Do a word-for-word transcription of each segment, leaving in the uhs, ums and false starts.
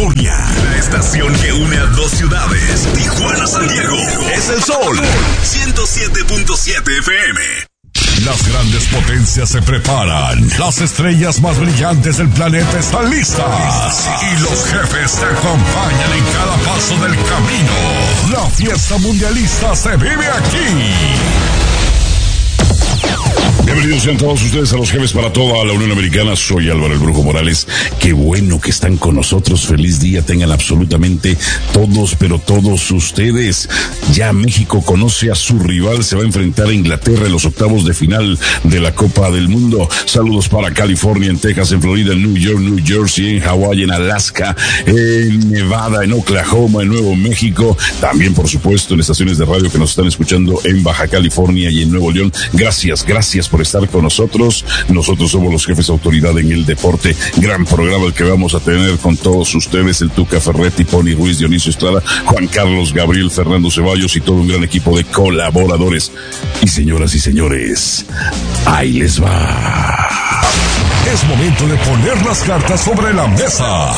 California. La estación que une a dos ciudades, Tijuana, San Diego. Es el Sol, ciento siete punto siete F M. Las grandes potencias se preparan. Las estrellas más brillantes del planeta están listas. Y los jefes te acompañan en cada paso del camino. La fiesta mundialista se vive aquí. Bienvenidos sean todos ustedes a los jefes para toda la Unión Americana. Soy Álvaro el Brujo Morales. Qué bueno que están con nosotros. Feliz día tengan absolutamente todos, pero todos ustedes. Ya México conoce a su rival. Se va a enfrentar a Inglaterra en los octavos de final de la Copa del Mundo. Saludos para California, en Texas, en Florida, en New York, New Jersey, en Hawái, en Alaska, en Nevada, en Oklahoma, en Nuevo México. También, por supuesto, en estaciones de radio que nos están escuchando en Baja California y en Nuevo León. Gracias, gracias por estar con nosotros. Nosotros somos los jefes de autoridad en el deporte. Gran programa el que vamos a tener con todos ustedes: el Tuca Ferretti, Pony Ruiz, Dionisio Estrada, Juan Carlos, Gabriel, Fernando Ceballos y todo un gran equipo de colaboradores. Y señoras y señores, ahí les va. Es momento de poner las cartas sobre la mesa.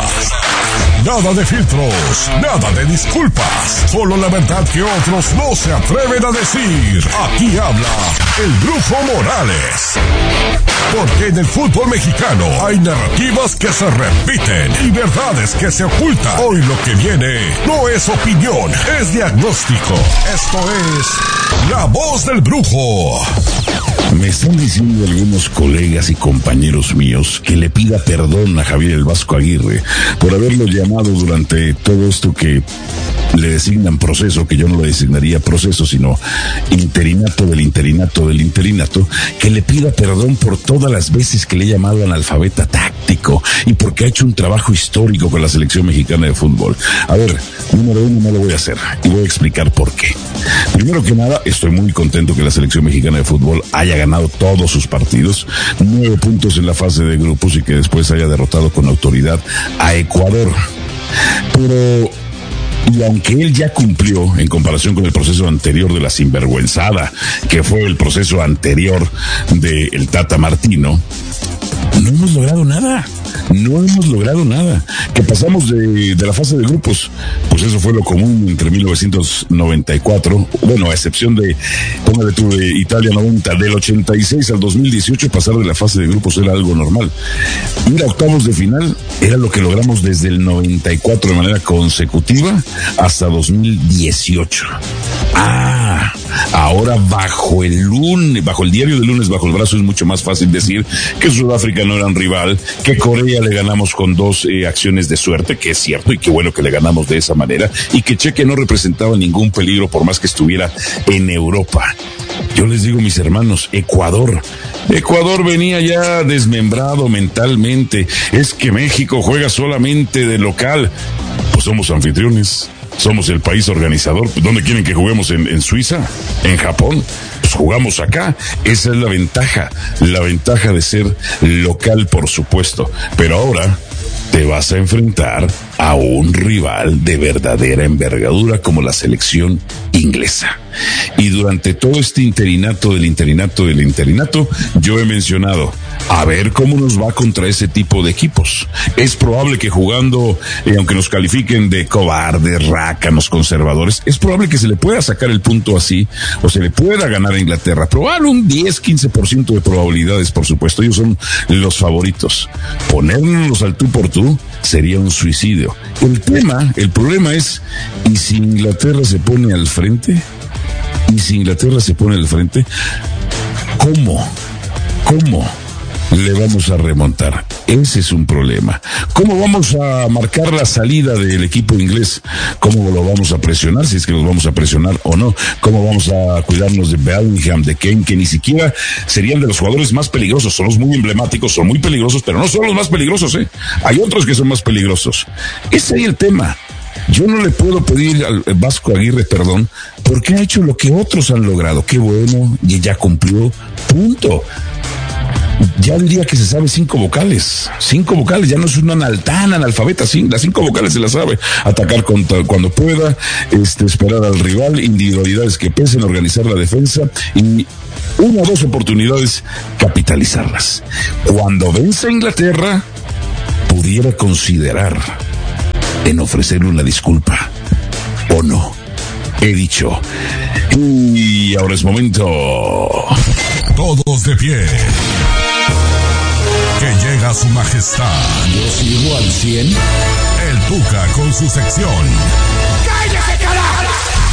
Nada de filtros, nada de disculpas, solo la verdad que otros no se atreven a decir. Aquí habla el Brujo Morales. Porque en el fútbol mexicano hay narrativas que se repiten y verdades que se ocultan. Hoy lo que viene no es opinión, es diagnóstico. Esto es La Voz del Brujo. Me están diciendo algunos colegas y compañeros míos que le pida perdón a Javier el Vasco Aguirre por haberlo llamado durante todo esto que le designan proceso, que yo no le designaría proceso, sino interinato del interinato del interinato, que le pida perdón por todas las veces que le he llamado analfabeta táctico y porque ha hecho un trabajo histórico con la selección mexicana de fútbol. A ver, número uno, no lo voy a hacer y voy a explicar por qué. Primero que nada, estoy muy contento que la selección mexicana de fútbol haya ganado todos sus partidos, nueve puntos en la fase de grupos, y que después haya derrotado con autoridad a Ecuador. Pero, y aunque él ya cumplió en comparación con el proceso anterior de la sinvergüenzada, que fue el proceso anterior de el Tata Martino, no hemos logrado nada. No hemos logrado nada. Que pasamos de, de la fase de grupos, pues eso fue lo común entre mil novecientos noventa y cuatro, bueno, a excepción de, póngale tú, de Italia noventa, del ochenta y seis al dos mil dieciocho, pasar de la fase de grupos era algo normal. Ir a octavos de final era lo que logramos desde el noventa y cuatro de manera consecutiva hasta dos mil dieciocho. Ah, ahora bajo el lunes, bajo el diario de lunes, bajo el brazo, es mucho más fácil decir que Sudáfrica no era un rival, que Corea le ganamos con dos eh, acciones de suerte, que es cierto, y qué bueno que le ganamos de esa manera, y que Cheque no representaba ningún peligro por más que estuviera en Europa. Yo les digo, mis hermanos, Ecuador, Ecuador venía ya desmembrado mentalmente. Es que México juega solamente de local. Pues somos anfitriones. Somos el país organizador. ¿Dónde quieren que juguemos? ¿En, en Suiza? ¿En Japón? Pues jugamos acá. Esa es la ventaja. La ventaja de ser local, por supuesto. Pero ahora te vas a enfrentar a un rival de verdadera envergadura como la selección inglesa. Y durante todo este interinato del interinato del interinato, yo he mencionado, a ver cómo nos va contra ese tipo de equipos. Es probable que jugando, eh, aunque nos califiquen de cobardes, rácanos, conservadores, es probable que se le pueda sacar el punto así, o se le pueda ganar a Inglaterra. Probable un diez, quince por ciento de probabilidades, por supuesto. Ellos son los favoritos. Ponernos al tú por tú sería un suicidio. El tema, el problema es, ¿y si Inglaterra se pone al frente? ¿Y si Inglaterra se pone al frente? ¿Cómo? ¿Cómo le vamos a remontar? Ese es un problema. ¿Cómo vamos a marcar la salida del equipo inglés? ¿Cómo lo vamos a presionar? Si es que los vamos a presionar o no. ¿Cómo vamos a cuidarnos de Bellingham, de Kane, que ni siquiera serían de los jugadores más peligrosos? Son los muy emblemáticos, son muy peligrosos, pero no son los más peligrosos, ¿eh? Hay otros que son más peligrosos. Ese es el tema. Yo no le puedo pedir al Vasco Aguirre perdón porque ha hecho lo que otros han logrado. Qué bueno, y ya cumplió, punto. Ya diría que se sabe cinco vocales, cinco vocales, ya no es una tan analfabeta, sí, las cinco vocales se las sabe. Atacar contra, cuando pueda, este, esperar al rival, individualidades que pesen, organizar la defensa y una o dos oportunidades, capitalizarlas. Cuando vence a Inglaterra, pudiera considerar en ofrecerle una disculpa. ¿O no? He dicho. Y ahora es momento. Todos de pie. Que llega su majestad. Yo sigo al cien. El Tuca con su sección. ¡Cállese, carajo!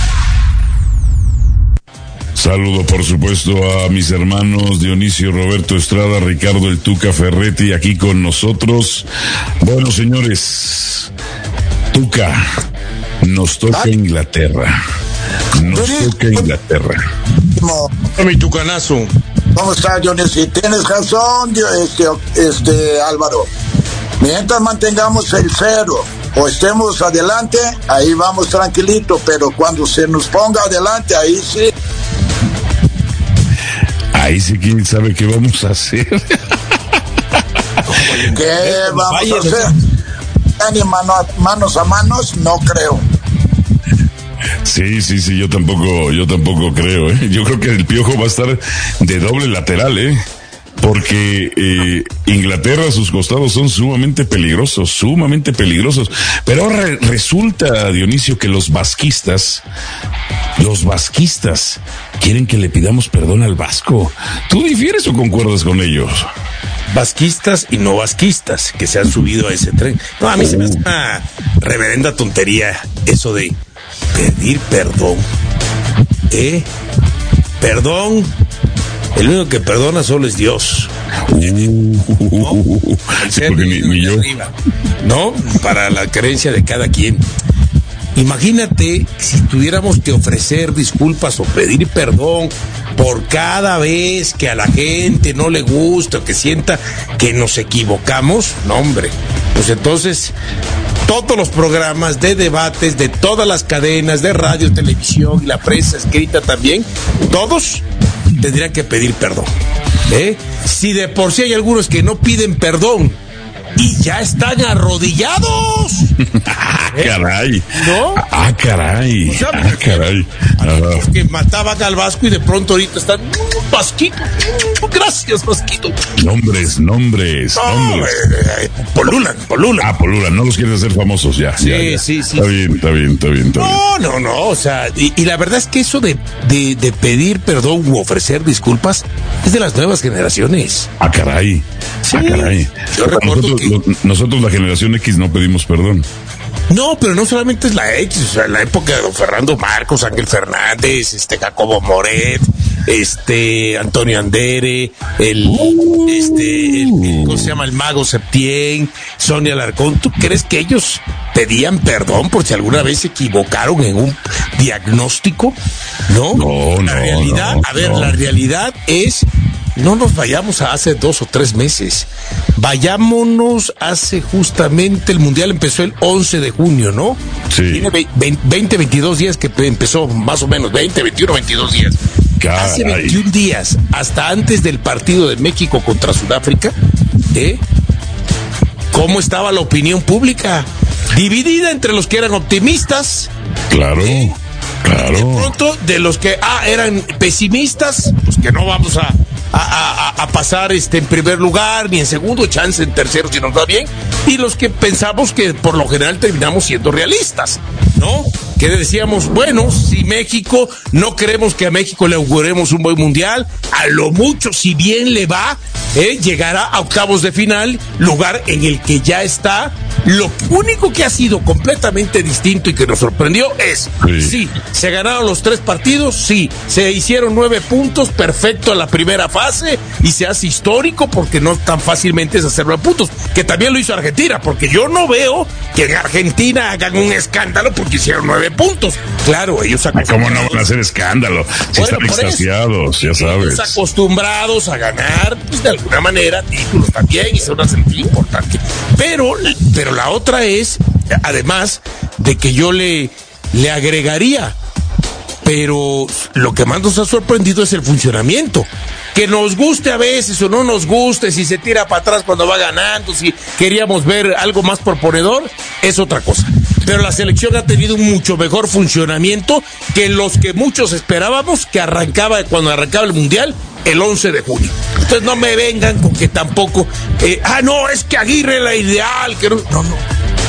Saludo, por supuesto, a mis hermanos Dionisio Roberto Estrada, Ricardo el Tuca Ferretti, aquí con nosotros. Bueno, señores, Tuca, nos toca Ay. Inglaterra. Nos toca Inglaterra. Mi tucanazo. ¿Cómo estás, Johnny? Si tienes razón, este, este Álvaro. Mientras mantengamos el cero o estemos adelante, ahí vamos tranquilito, pero cuando se nos ponga adelante, ahí sí. Ahí sí, quién sabe qué vamos a hacer. ¿Qué vamos a hacer? Ni mano a, manos a manos, no creo. Sí, sí, sí, yo tampoco, yo tampoco creo, ¿eh? Yo creo que el Piojo va a estar de doble lateral, ¿eh? Porque eh, Inglaterra a sus costados son sumamente peligrosos, sumamente peligrosos. Pero ahora resulta, Dionisio, que los vasquistas, los vasquistas quieren que le pidamos perdón al Vasco. ¿Tú difieres o concuerdas con ellos? Vasquistas y no vasquistas que se han subido a ese tren. No, a mí uh. se me hace una reverenda tontería eso de pedir perdón. ¿Eh? Perdón. El único que perdona solo es Dios. Uh, ¿no? Sí, porque ni, ni yo. ¿No? Para la creencia de cada quien. Imagínate si tuviéramos que ofrecer disculpas o pedir perdón por cada vez que a la gente no le gusta o que sienta que nos equivocamos. No, hombre. Pues entonces, todos los programas de debates de todas las cadenas de radio, televisión y la prensa escrita también, todos tendrían que pedir perdón. ¿Eh? Si de por sí hay algunos que no piden perdón y ya están arrodillados. Ah, caray. ¿No? Ah, caray. O sea, ah, caray. Los que mataban al Vasco y de pronto ahorita están, mmm, Vasquito, mmm, gracias, Vasquito. Nombres, nombres, no, nombres. Eh, eh, Polulan, Polulan. Ah, Polulan, no los quieres hacer famosos ya. Sí, ya, ya. sí, sí. Está bien, está bien, está bien, está bien. No, no, no, o sea, y, y la verdad es que eso de, de, de pedir perdón u ofrecer disculpas es de las nuevas generaciones. Ah, caray. Sí, ah, caray. Yo recuerdo nosotros, que... lo, nosotros, la generación X, no pedimos perdón. No, pero no solamente es la X, o sea, la época de don Fernando Marcos, Ángel Fernández, este Jacobo Moret, este Antonio Andere, el uh, este el, el, ¿cómo se llama? El Mago Septién, Sonia Alarcón. ¿Tú crees que ellos pedían perdón por si alguna vez se equivocaron en un diagnóstico? No, no, la no, realidad, no, a ver, no. la realidad es, no nos vayamos a hace dos o tres meses. Vayámonos hace justamente, el Mundial empezó el once de junio, ¿no? Sí. Tiene veinte, veintidós días que empezó, más o menos, veinte, veintiuno, veintidós días. Caray. Hace veintiún días, hasta antes del partido de México contra Sudáfrica, ¿eh? ¿Cómo estaba la opinión pública? Dividida entre los que eran optimistas. Claro. ¿Eh? Claro. De pronto, de los que ah, eran pesimistas, pues que no vamos a, a, a, a pasar este en primer lugar, ni en segundo, chance en tercero si nos va bien, y los que pensamos que por lo general terminamos siendo realistas, ¿no? Que decíamos, bueno, si México, no creemos que a México le auguremos un buen mundial, a lo mucho, si bien le va, eh, llegará a octavos de final, lugar en el que ya está. Lo único que ha sido completamente distinto y que nos sorprendió es, sí, sí se ganaron los tres partidos, sí, se hicieron nueve puntos, perfecto a la primera fase, y se hace histórico porque no tan fácilmente es hacer nueve puntos, que también lo hizo Argentina, porque yo no veo que en Argentina hagan un escándalo porque hicieron nueve puntos. Claro, ellos ¿cómo no van a hacer escándalo? Si bueno, están extasiados, ya sabes. Ellos acostumbrados a ganar, pues de alguna manera, títulos también, y es una sentido importante. Pero, pero la otra es, además de que yo le, le agregaría, pero lo que más nos ha sorprendido es el funcionamiento. Que nos guste a veces o no nos guste, si se tira para atrás cuando va ganando, si queríamos ver algo más proponedor, es otra cosa. Pero la selección ha tenido un mucho mejor funcionamiento que los que muchos esperábamos que arrancaba cuando arrancaba el Mundial el once de junio. Entonces no me vengan con que tampoco, eh, ah, no, es que Aguirre era ideal, que no, no, no.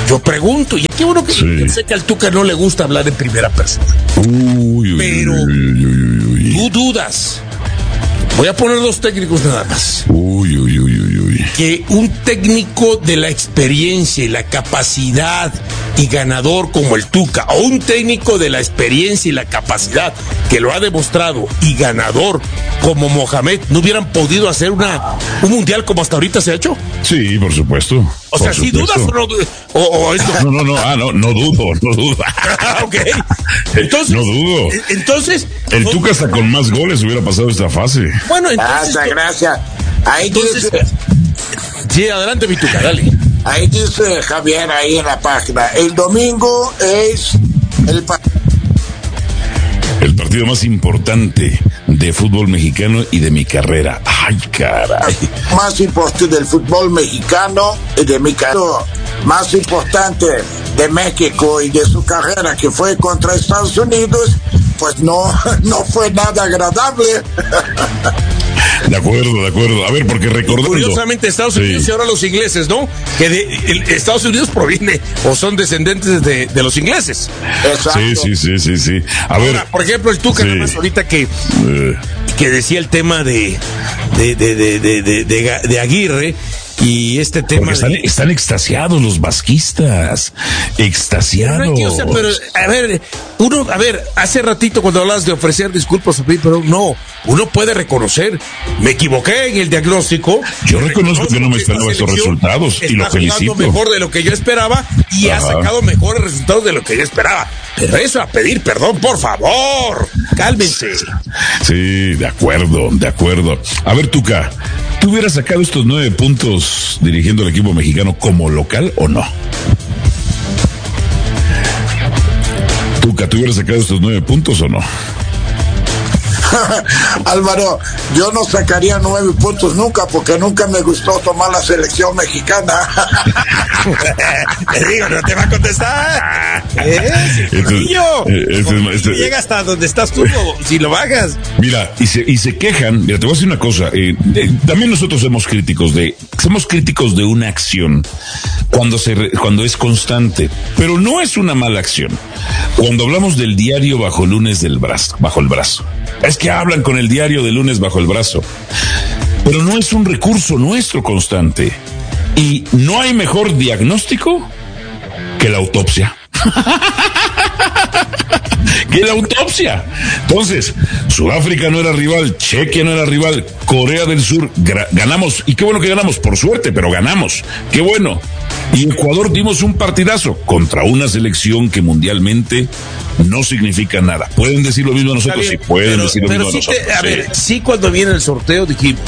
yo pregunto, y qué bueno que Sí. sé que al Tuca no le gusta hablar en primera persona. Uy, uy, Pero uy, uy, uy, uy, tú dudas. Voy a poner dos técnicos nada más. uy, uy, uy, uy, uy. Que un técnico de la experiencia y la capacidad y ganador como el Tuca, o un técnico de la experiencia y la capacidad que lo ha demostrado y ganador como Mohamed, no hubieran podido hacer una un mundial como hasta ahorita se ha hecho. Sí, por supuesto. O sea, por si supuesto. dudas o no dudas. O, o esto. No, no, no, ah, no, no dudo, no dudo. Ah, ok. Entonces, No dudo. Entonces, El Tuca hasta con más goles hubiera pasado esta fase. bueno, entonces, Gracias, gracias. Ahí entonces, dice, sí, adelante, mi Tuca, dale. ahí dice Javier ahí en la página. El domingo es el pa- El partido más importante de fútbol mexicano y de mi carrera. Ay, caray. más importante del fútbol mexicano y de mi carrera. Más importante de México y de su carrera, que fue contra Estados Unidos, pues no, no fue nada agradable. De acuerdo, de acuerdo. A ver, porque recordando. Curiosamente, Estados Sí. Unidos y ahora los ingleses, ¿no? Que de, el- Estados Unidos proviene o son descendentes de, de los ingleses. Exacto. Sí, sí, sí, sí, sí. A ver. Ahora, por ejemplo, el Tuca, Sí. nada más ahorita que, eh, que decía el tema de, de, de, de, de, de, de Ga- de Aguirre y este tema. porque están, de- están extasiados los vasquistas. Extasiados. No hay que, o sea, pero, a ver, uno, a ver, hace ratito cuando hablas de ofrecer disculpas a pedir perdón, no, uno puede reconocer, me equivoqué en el diagnóstico. Yo reconozco que no me esta esperaba estos selección resultados y lo está jugando felicito. mejor de lo que yo esperaba y ha Ajá. sacado mejores resultados de lo que yo esperaba. Pero eso a pedir perdón, por favor, cálmense. Sí, de acuerdo, de acuerdo. A ver, Tuca, ¿tú hubieras sacado estos nueve puntos dirigiendo el equipo mexicano como local o no? Tuca, ¿tú hubieras sacado estos nueve puntos o no? Álvaro, yo no sacaría nueve puntos nunca porque nunca me gustó tomar la selección mexicana. Te digo, no te va a contestar. ¿Eh? Esto- Niño, eh, esto es- esto- llega hasta donde estás tú, o si lo bajas. Mira, y se, y se quejan, mira, te voy a decir una cosa, eh, eh, también nosotros somos críticos de, somos críticos de una acción cuando se, re- cuando es constante, pero no es una mala acción. Cuando hablamos del diario bajo lunes del brazo, bajo el brazo, es que hablan con el diario de lunes bajo el brazo, pero no es un recurso nuestro constante. Y no hay mejor diagnóstico que la autopsia. Que la autopsia. Entonces, Sudáfrica no era rival, Chequia no era rival, Corea del Sur, gra- ganamos, y qué bueno que ganamos, por suerte, pero ganamos, qué bueno. Y Ecuador dimos un partidazo contra una selección que mundialmente no significa nada. ¿Pueden decir lo mismo a nosotros? Sí, pueden pero, decir lo pero mismo sí a nosotros. te- a sí. ver, sí, cuando viene el sorteo dijimos,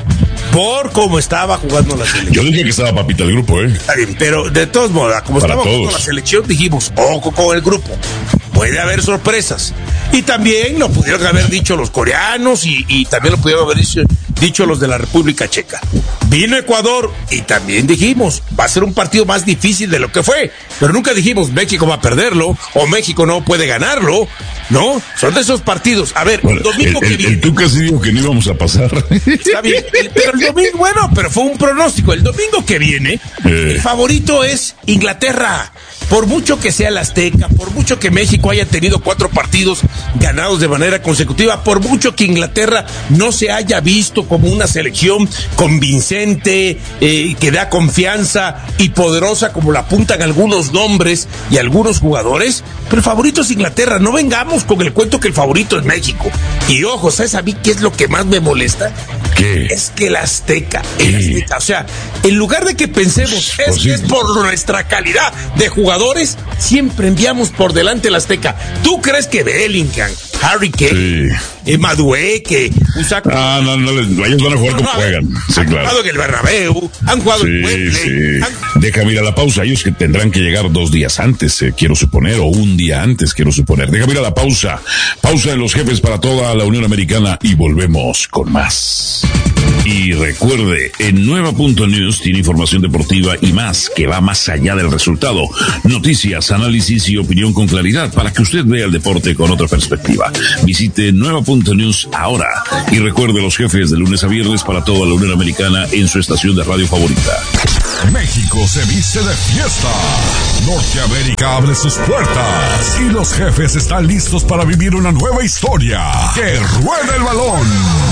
por cómo estaba jugando la selección. Yo dije que estaba papita el grupo, ¿eh? Está bien, pero de todos modos, como Para estaba jugando todos. la selección, dijimos, ojo con el grupo. Puede haber sorpresas. Y también lo pudieron haber dicho los coreanos y, y también lo pudieron haber dicho, dicho los de la República Checa. Vino Ecuador y también dijimos, va a ser un partido más difícil de lo que fue. Pero nunca dijimos, México va a perderlo o México no puede ganarlo. No, son de esos partidos. A ver, Bueno, el domingo el, que el, viene. el Tuca sí dijo que no íbamos a pasar. Está bien, el- pero el domingo, bueno, pero fue un pronóstico. El domingo que viene, Eh. el favorito es Inglaterra. Por mucho que sea el Azteca, por mucho que México haya tenido cuatro partidos ganados de manera consecutiva, por mucho que Inglaterra no se haya visto como una selección convincente, eh, que da confianza y poderosa como la apuntan algunos nombres y algunos jugadores, pero el favorito es Inglaterra. No vengamos con el cuento que el favorito es México. Y ojo, ¿sabes a mí qué es lo que más me molesta? ¿Qué? Es que el Azteca, el ¿Qué? Azteca, o sea, en lugar de que pensemos, Pues es sí. que es por nuestra calidad de jugadores, siempre enviamos por delante el Azteca. ¿Tú crees que Bellingham, Harry Kane, Sí. eh, Madueque, Usaco, Ah, no, no, les- ellos van a jugar como No, no, juegan. Sí, han claro. jugado en el Bernabéu, han jugado en Sí, Wembley, sí. han- Déjame ir a la pausa. Ellos que tendrán que llegar dos días antes, eh, quiero suponer, o un día antes, quiero suponer. Déjame ir a la pausa. Pausa de los jefes para toda la Unión Americana y volvemos con más. Y recuerde, en Nueva Punto News tiene información deportiva y más que va más allá del resultado. Noticias, análisis y opinión con claridad para que usted vea el deporte con otra perspectiva. Visite Nueva Punto News ahora y recuerde los jefes de lunes a viernes para toda la Unión Americana en su estación de radio favorita. México se viste de fiesta. Norteamérica abre sus puertas y los jefes están listos para vivir una nueva historia. ¡Que ruede el balón!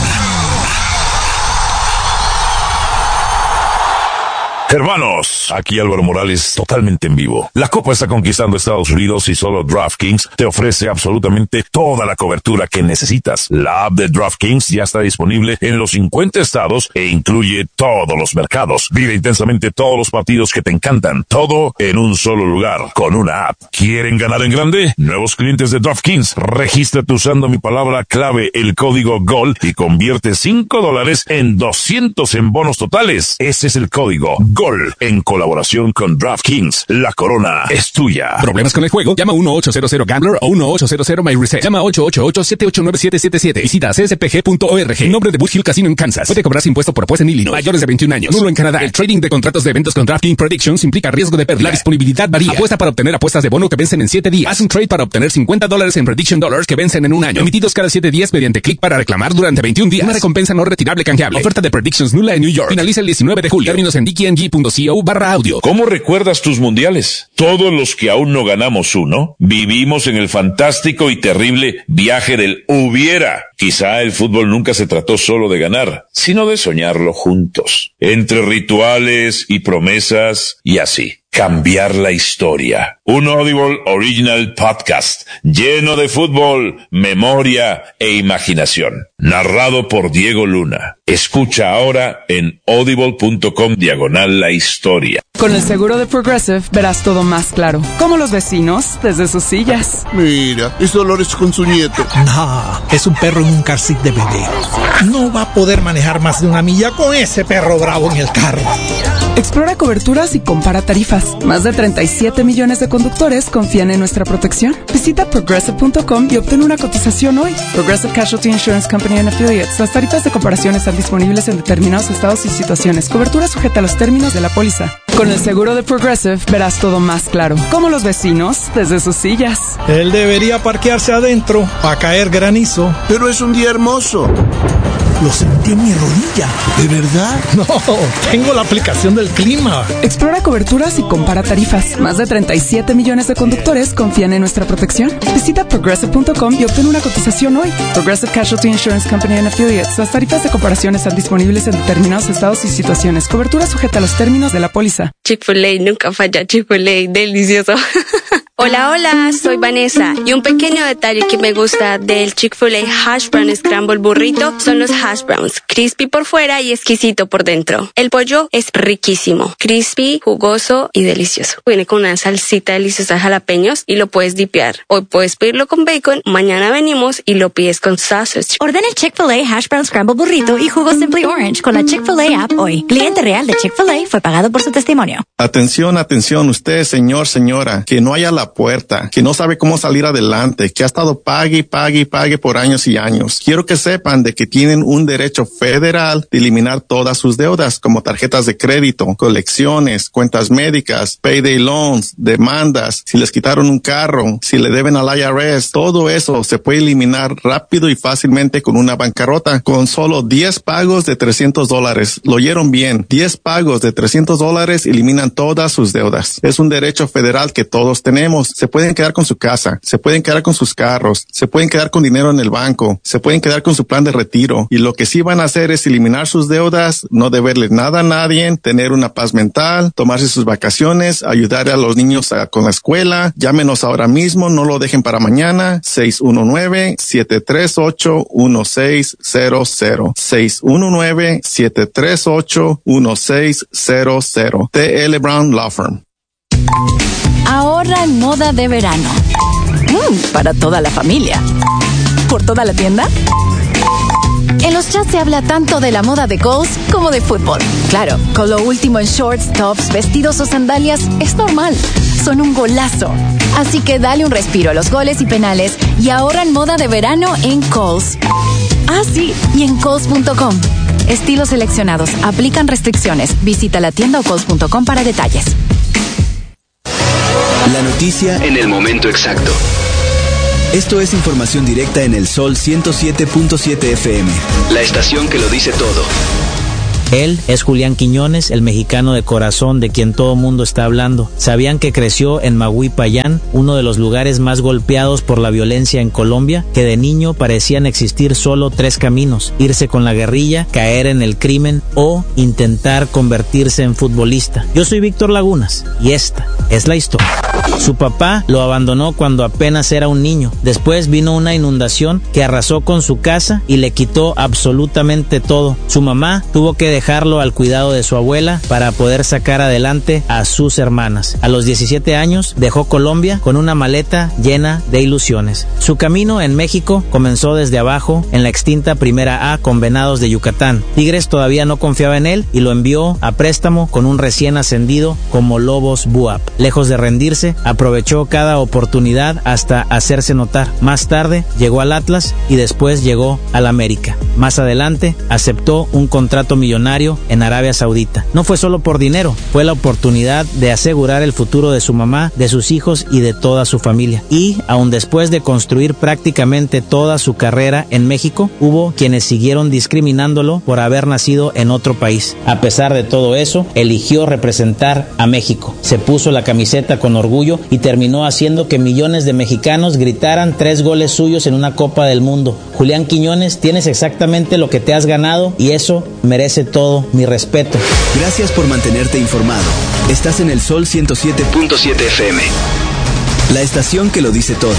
Hermanos, aquí Álvaro Morales, totalmente en vivo. La Copa está conquistando Estados Unidos y solo DraftKings te ofrece absolutamente toda la cobertura que necesitas. La app de DraftKings ya está disponible en los cincuenta estados e incluye todos los mercados. Vive intensamente todos los partidos que te encantan. Todo en un solo lugar, con una app. ¿Quieren ganar en grande? Nuevos clientes de DraftKings, regístrate usando mi palabra clave, el código GOL, y convierte cinco dólares en doscientos en bonos totales. Ese es el código GOL, en colaboración con DraftKings. La corona es tuya. ¿Problemas con el juego? Llama uno ocho cero cero Gambler o uno ocho cero cero My Reset. Llama ocho ocho ocho siete ocho nueve siete siete siete. Visita c s p g punto org. En nombre de Bush Hill Casino en Kansas. Puede cobrarse impuesto por apuesta en Illinois. Mayores de veintiún años. Nulo en Canadá. El trading de contratos de eventos con DraftKings Predictions implica riesgo de pérdida. La disponibilidad varía. Apuesta para obtener apuestas de bono que vencen en siete días. Haz un trade para obtener cincuenta dólares en Prediction Dollars que vencen en un año. Emitidos cada siete días mediante clic para reclamar durante veintiún días. Una recompensa no retirable canjeable. Oferta de Predictions nula en New York. Finaliza el diecinueve de julio. Términos en d k n g punto co barra audio. ¿Cómo recuerdas tus mundiales? Todos los que aún no ganamos uno, vivimos en el fantástico y terrible viaje del hubiera. Quizá el fútbol nunca se trató solo de ganar, sino de soñarlo juntos. Entre rituales y promesas y así. Cambiar la historia. Un Audible Original Podcast lleno de fútbol, memoria e imaginación. Narrado por Diego Luna. Escucha ahora en audible.com diagonal la historia. Con el seguro de Progressive verás todo más claro. Como los vecinos desde sus sillas. Mira, es Dolores con su nieto. No, es un perro en un car seat de bebé. No va a poder manejar más de una milla con ese perro bravo en el carro. Explora coberturas y compara tarifas. Más de treinta y siete millones de conductores confían en nuestra protección. Visita progressive punto com y obtén una cotización hoy. Progressive Casualty Insurance Company and Affiliates. Las tarifas de comparación están disponibles en determinados estados y situaciones. Cobertura sujeta a los términos de la póliza. Con el seguro de Progressive verás todo más claro. Como los vecinos desde sus sillas. Él debería parquearse adentro a caer granizo. Pero es un día hermoso. Lo sentí en mi rodilla. ¿De verdad? No, tengo la aplicación del clima. Explora coberturas y compara tarifas. Más de treinta y siete millones de conductores confían en nuestra protección. Visita progressive punto com y obtén una cotización hoy. Progressive Casualty Insurance Company and Affiliates. Las tarifas de comparación están disponibles en determinados estados y situaciones. Cobertura sujeta a los términos de la póliza. Chick-fil-A nunca falla. Chick-fil-A, delicioso. Hola, hola, soy Vanessa. Y un pequeño detalle que me gusta del Chick-fil-A Hash Brown Scramble Burrito son los hash browns, crispy por fuera y exquisito por dentro. El pollo es riquísimo, crispy, jugoso y delicioso. Viene con una salsita deliciosa de jalapeños y lo puedes dipear. Hoy puedes pedirlo con bacon, mañana venimos y lo pides con sausage. Ordena el Chick-fil-A Hash Brown Scramble Burrito y jugo Simply Orange con la Chick-fil-A app hoy. Cliente real de Chick-fil-A fue pagado por su testimonio. Atención, atención, usted, señor, señora, que no haya la puerta, que no sabe cómo salir adelante, que ha estado pague, pague, pague por años y años. Quiero que sepan de que tienen un derecho federal de eliminar todas sus deudas, como tarjetas de crédito, colecciones, cuentas médicas, payday loans, demandas, si les quitaron un carro, si le deben al I R S, todo eso se puede eliminar rápido y fácilmente con una bancarrota, con solo diez pagos de trescientos dólares. Lo oyeron bien, diez pagos de trescientos dólares eliminan todas sus deudas. Es un derecho federal que todos tenemos. Se pueden quedar con su casa, se pueden quedar con sus carros, se pueden quedar con dinero en el banco, se pueden quedar con su plan de retiro, y lo que sí van a hacer es eliminar sus deudas, no deberle nada a nadie, tener una paz mental, tomarse sus vacaciones, ayudar a los niños a, con la escuela. Llámenos ahora mismo, no lo dejen para mañana. seis uno nueve, siete tres ocho, uno seis cero cero. seis uno nueve, siete tres ocho, uno seis cero cero. T L Brown Law Firm. Ahorra en moda de verano. Mm, para toda la familia. ¿Por toda la tienda? En los chats se habla tanto de la moda de Kohl's como de fútbol. Claro, con lo último en shorts, tops, vestidos o sandalias es normal. Son un golazo. Así que dale un respiro a los goles y penales y ahorra en moda de verano en Kohl's. Ah, sí, y en Kohl's punto com. Estilos seleccionados. Aplican restricciones. Visita la tienda o Kohl's punto com para detalles. La noticia en el momento exacto. Esto es información directa en el Sol ciento siete punto siete F M. La estación que lo dice todo. Él es Julián Quiñones, el mexicano de corazón de quien todo mundo está hablando. ¿Sabían que creció en Maguipayán, uno de los lugares más golpeados por la violencia en Colombia? Que de niño parecían existir solo tres caminos: irse con la guerrilla, caer en el crimen o intentar convertirse en futbolista. Yo soy Víctor Lagunas y esta es la historia. Su papá lo abandonó cuando apenas era un niño. Después vino una inundación que arrasó con su casa y le quitó absolutamente todo. Su mamá tuvo que dejarlo al cuidado de su abuela para poder sacar adelante a sus hermanas. A los diecisiete años dejó Colombia con una maleta llena de ilusiones. Su camino en México comenzó desde abajo en la extinta Primera A con Venados de Yucatán. Tigres todavía no confiaba en él y lo envió a préstamo con un recién ascendido como Lobos B U A P. Lejos de rendirse, aprovechó cada oportunidad hasta hacerse notar. Más tarde llegó al Atlas y después llegó al América. Más adelante aceptó un contrato millonario en Arabia Saudita. No fue solo por dinero, fue la oportunidad de asegurar el futuro de su mamá, de sus hijos y de toda su familia. Y aun después de construir prácticamente toda su carrera en México, hubo quienes siguieron discriminándolo por haber nacido en otro país. A pesar de todo eso, eligió representar a México. Se puso la camiseta con orgullo y terminó haciendo que millones de mexicanos gritaran tres goles suyos en una Copa del Mundo. Julián Quiñones, tienes exactamente lo que te has ganado y eso merece todo mi respeto. Gracias por mantenerte informado. Estás en el Sol ciento siete punto siete F M. La estación que lo dice todo.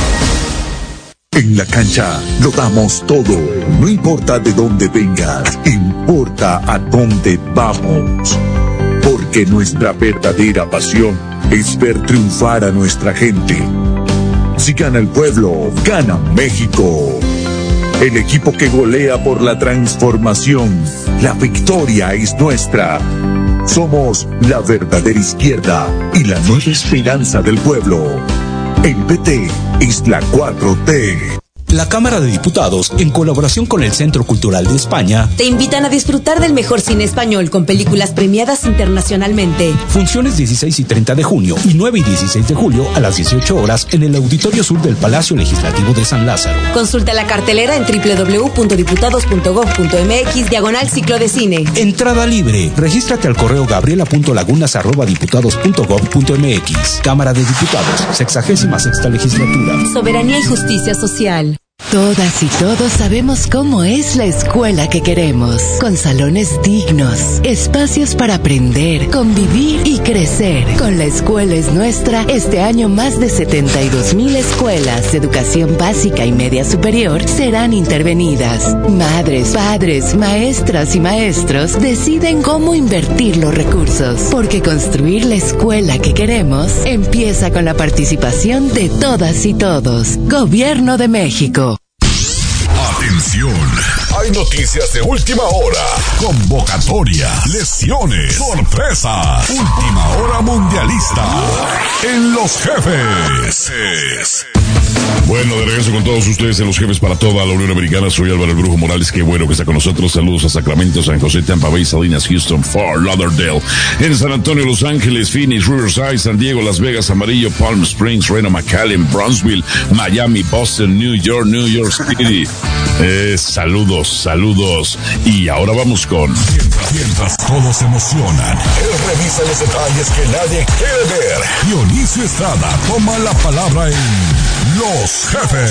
En la cancha lo damos todo. No importa de dónde vengas, importa a dónde vamos. Porque nuestra verdadera pasión es ver triunfar a nuestra gente. Si gana el pueblo, gana México. El equipo que golea por la transformación. La victoria es nuestra. Somos la verdadera izquierda y la nueva esperanza del pueblo. El P T es la cuatro T. La Cámara de Diputados, en colaboración con el Centro Cultural de España, te invitan a disfrutar del mejor cine español con películas premiadas internacionalmente. Funciones dieciséis y treinta de junio y nueve y dieciséis de julio a las dieciocho horas en el Auditorio Sur del Palacio Legislativo de San Lázaro. Consulta la cartelera en doble u doble u doble u punto diputados punto gob punto m x diagonal ciclo de cine. Entrada libre. Regístrate al correo gabriela punto lagunas arroba diputados punto gob punto m x. Cámara de Diputados, sexagésima sexta legislatura. Soberanía y justicia social. Todas y todos sabemos cómo es la escuela que queremos, con salones dignos, espacios para aprender, convivir y crecer. Con La Escuela es Nuestra, este año más de setenta y dos mil escuelas de educación básica y media superior serán intervenidas. Madres, padres, maestras y maestros deciden cómo invertir los recursos, porque construir la escuela que queremos empieza con la participación de todas y todos. Gobierno de México. Atención, hay noticias de última hora, convocatoria, lesiones, sorpresa, última hora mundialista en Los Jefes. Bueno, de regreso con todos ustedes en Los Jefes para toda la Unión Americana. Soy Álvaro el Brujo Morales. Qué bueno que está con nosotros. Saludos a Sacramento, San José, Tampa Bay, Salinas, Houston, Fort Lauderdale, en San Antonio, Los Ángeles, Phoenix, Riverside, San Diego, Las Vegas, Amarillo, Palm Springs, Reno, McAllen, Brownsville, Miami, Boston, New York, New York City. Eh, saludos, saludos. Y ahora vamos con... Mientras, mientras todos se emocionan, él revisa los detalles que nadie quiere ver. Dionisio Estrada toma la palabra en Los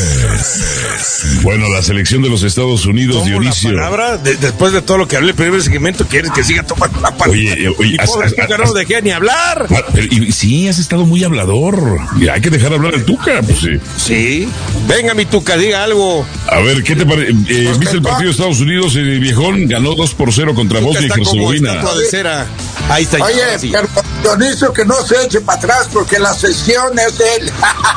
Jefes. Bueno, la selección de los Estados Unidos, Dionisio. La palabra, de, después de todo lo que hablé en el primer segmento, ¿quieres que siga tomando la palabra? Oye, oye, y has, pobre has, Tuca, has, no dejé ni hablar. Ah, pero, y, sí, has estado muy hablador. Y hay que dejar hablar al Tuca, pues sí. Sí. Venga, mi Tuca, diga algo. A ver, ¿qué te parece? Eh, ¿Viste el partido de Estados Unidos? El viejón ganó dos por cero contra Bosnia y Herzegovina. Ahí está. Oye, pero Dionisio, que no se eche para atrás porque la sesión es de él.